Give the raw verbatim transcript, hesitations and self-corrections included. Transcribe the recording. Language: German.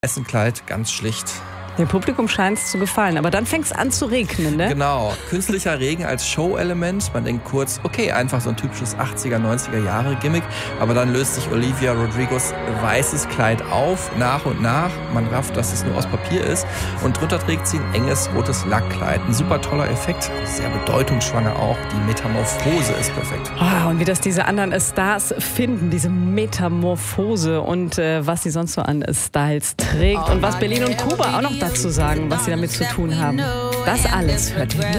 Weißen Kleid, ganz schlicht. Dem Publikum scheint es zu gefallen, aber dann fängt es an zu regnen, ne? Genau, künstlicher Regen als Show-Element. Man denkt kurz, okay, einfach so ein typisches achtziger, neunziger Jahre Gimmick. Aber dann löst sich Olivia Rodrigos weißes Kleid auf, nach und nach. Man rafft, dass es nur aus Papier ist. Und drunter trägt sie ein enges rotes Lackkleid. Ein super toller Effekt, sehr bedeutungsschwanger auch. Die Metamorphose ist perfekt. Oh, und wie das diese anderen Stars finden, diese Metamorphose und äh, was sie sonst so an Styles trägt und was Berlin und Kuba auch noch dazu sagen, was sie damit zu tun haben. Das alles hört ihr hier.